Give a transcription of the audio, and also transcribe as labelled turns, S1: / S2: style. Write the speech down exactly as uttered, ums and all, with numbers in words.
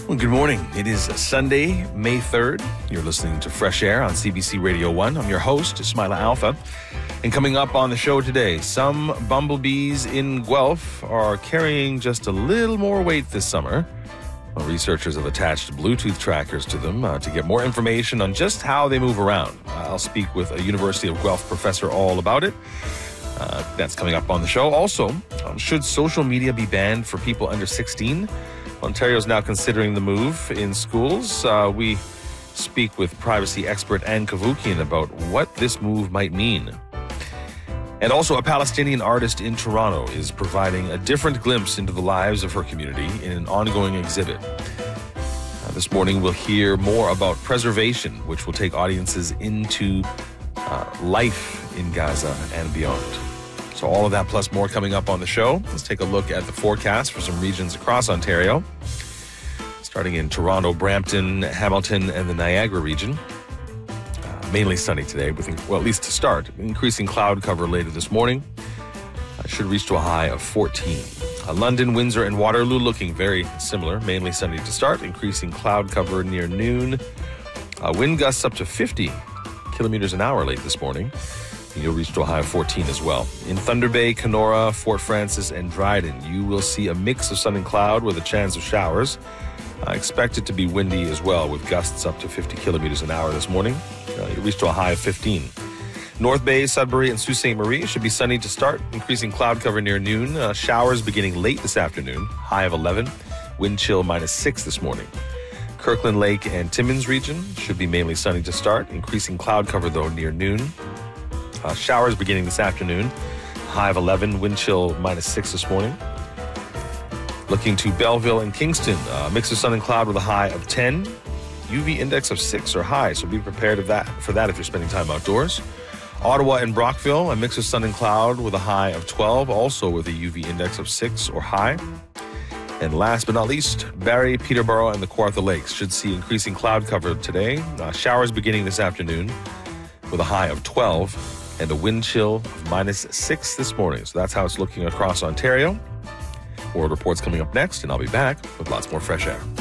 S1: Well, good morning. It is Sunday, May third. You're listening to Fresh Air on C B C Radio one. I'm your host, Ismaila Alfa. And coming up on the show today, some bumblebees in Guelph are carrying just a little more weight this summer. Well, researchers have attached Bluetooth trackers to them uh, to get more information on just how they move around. Uh, I'll speak with a University of Guelph professor all about it. Uh, that's coming up on the show. Also, um, should social media be banned for people under sixteen? Ontario is now considering the move in schools. Uh, we speak with privacy expert Anne Cavoukian about what this move might mean. And also, a Palestinian artist in Toronto is providing a different glimpse into the lives of her community in an ongoing exhibit. Uh, this morning, we'll hear more about preservation, which will take audiences into uh, life in Gaza and beyond. So all of that plus more coming up on the show. Let's take a look at the forecast for some regions across Ontario. Starting in Toronto, Brampton, Hamilton, and the Niagara region. Uh, mainly sunny today, with, well, at least to start. Increasing cloud cover later this morning. Uh, should reach to a high of fourteen. Uh, London, Windsor, and Waterloo looking very similar. Mainly sunny to start. Increasing cloud cover near noon. Uh, wind gusts up to fifty kilometers an hour late this morning. You'll reach to a high of fourteen as well. In Thunder Bay, Kenora, Fort Francis, and Dryden, you will see a mix of sun and cloud with a chance of showers. I expect it to be windy as well, with gusts up to fifty kilometers an hour this morning. Uh, you'll reach to a high of fifteen. North Bay, Sudbury, and Sault Ste. Marie should be sunny to start, increasing cloud cover near noon. Uh, showers beginning late this afternoon, high of eleven. Wind chill minus six this morning. Kirkland Lake and Timmins region should be mainly sunny to start, increasing cloud cover though near noon. Uh, showers beginning this afternoon, high of eleven, wind chill minus six this morning. Looking to Belleville and Kingston, uh, mix of sun and cloud with a high of ten. U V index of six or high, so be prepared of that, for that if you're spending time outdoors. Ottawa and Brockville, a mix of sun and cloud with a high of twelve, also with a U V index of six or high. And last but not least, Barrie, Peterborough, and the Kawartha Lakes should see increasing cloud cover today. Uh, showers beginning this afternoon with a high of twelve. And a wind chill of minus six this morning. So that's how it's looking across Ontario. World Report's coming up next, and I'll be back with lots more fresh air.